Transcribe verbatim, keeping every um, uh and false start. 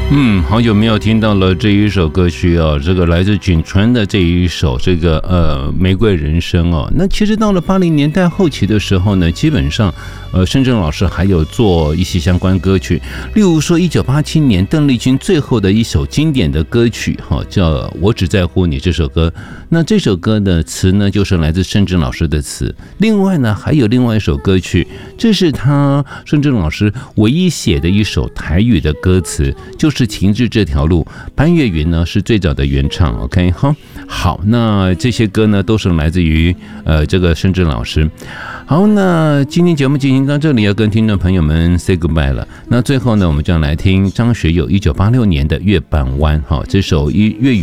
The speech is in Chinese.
嗯，好久没有听到了这一首歌曲哦，这个来自锦川的这一首这个呃玫瑰人生哦。那其实到了八零年代后期的时候呢，基本上呃深圳老师还有做一些相关歌曲，例如说一九八七年邓丽君最后的一首经典的歌曲哈、哦，叫《我只在乎你》这首歌。那这首歌的词呢，就是来自深圳老师的词。另外呢，还有另外一首歌曲，这是他深圳老师唯一写的一首台语的歌词，就是停滞这条路。潘越云呢是最早的原唱 ，OK 哈。好，那这些歌呢都是来自于呃这个深圳老师。好，那今天节目进行到这里，要跟听众朋友们 say goodbye 了。那最后呢，我们就要来听张学友一九八六年的《月半弯》哈，这首粤语。